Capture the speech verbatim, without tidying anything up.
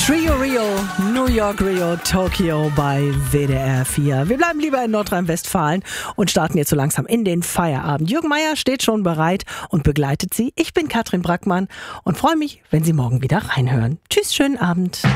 Trio Rio, New York Rio, Tokio bei W D R vier. Wir bleiben lieber in Nordrhein-Westfalen und starten jetzt so langsam in den Feierabend. Jürgen Meier steht schon bereit und begleitet Sie. Ich bin Katrin Brackmann und freue mich, wenn Sie morgen wieder reinhören. Tschüss, schönen Abend.